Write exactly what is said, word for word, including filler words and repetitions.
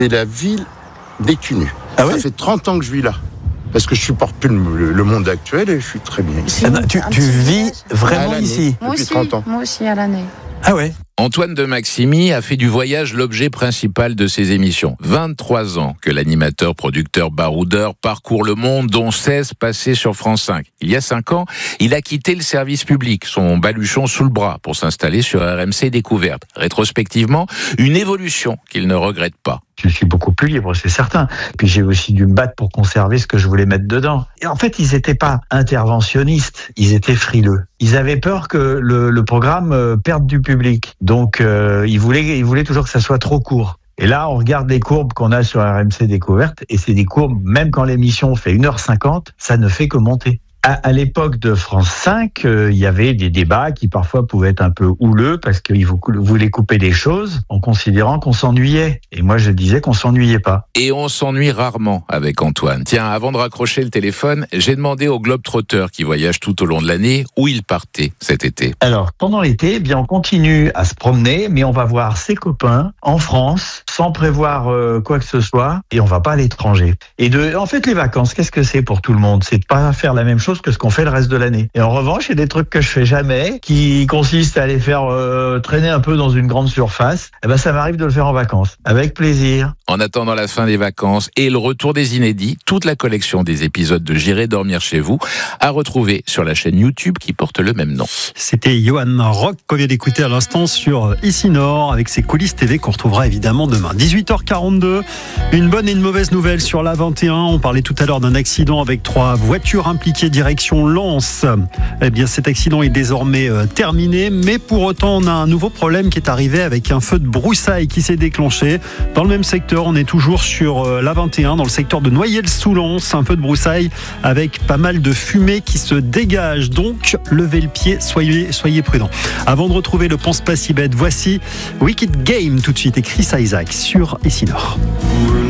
C'est la ville des Cunus. Ah Ça ouais fait trente ans que je vis là. Parce que je supporte plus le, le monde actuel et je suis très bien ici. Ah non, tu, tu vis vraiment l'année. ici? Moi Depuis aussi, trente ans. moi aussi à l'année. Ah ouais. Antoine de Maximi a fait du voyage l'objet principal de ses émissions. vingt-trois ans que l'animateur, producteur, baroudeur parcourt le monde, dont seize passés sur France cinq. Il y a cinq ans, il a quitté le service public, son baluchon sous le bras, pour s'installer sur R M C Découverte. Rétrospectivement, une évolution qu'il ne regrette pas. Je suis beaucoup plus libre, c'est certain. Puis j'ai aussi dû me battre pour conserver ce que je voulais mettre dedans. Et en fait, ils n'étaient pas interventionnistes, ils étaient frileux. Ils avaient peur que le, le programme euh, perde du public. Donc, euh, ils voulaient, ils voulaient toujours que ça soit trop court. Et là, on regarde les courbes qu'on a sur R M C Découverte, et c'est des courbes, même quand l'émission fait une heure cinquante, ça ne fait que monter. À, à l'époque de France cinq, euh, il y avait des débats qui parfois pouvaient être un peu houleux parce qu'ils voulaient couper des choses en considérant qu'on s'ennuyait. Et moi, je disais qu'on s'ennuyait pas. Et on s'ennuie rarement avec Antoine. Tiens, avant de raccrocher le téléphone, j'ai demandé au Globetrotter qui voyage tout au long de l'année où il partait cet été. Alors, pendant l'été, eh bien, on continue à se promener, mais on va voir ses copains en France sans prévoir euh, quoi que ce soit et on va pas à l'étranger. Et de, en fait, les vacances, qu'est-ce que c'est pour tout le monde? C'est de pas faire la même chose que ce qu'on fait le reste de l'année. Et en revanche, il y a des trucs que je fais jamais, qui consistent à aller faire euh, traîner un peu dans une grande surface. Et ben, ça m'arrive de le faire en vacances, avec plaisir. En attendant la fin des vacances et le retour des inédits, toute la collection des épisodes de J'irai dormir chez vous à retrouver sur la chaîne YouTube qui porte le même nom. C'était Johan Rock qu'on vient d'écouter à l'instant sur Ici Nord avec ses coulisses T V qu'on retrouvera évidemment demain. dix-huit heures quarante-deux, une bonne et une mauvaise nouvelle sur l'A vingt et un. On parlait tout à l'heure d'un accident avec trois voitures impliquées direction Lens. Eh bien, cet accident est désormais euh, terminé, mais pour autant, on a un nouveau problème qui est arrivé avec un feu de broussailles qui s'est déclenché. Dans le même secteur, on est toujours sur euh, l'A vingt et un, dans le secteur de Noyelles-sous-Lens, un feu de broussailles avec pas mal de fumée qui se dégage. Donc, levez le pied, soyez, soyez prudents. Avant de retrouver le Pense pas si bête, voici Wicked Game tout de suite et Chris Isaac sur Ici Nord.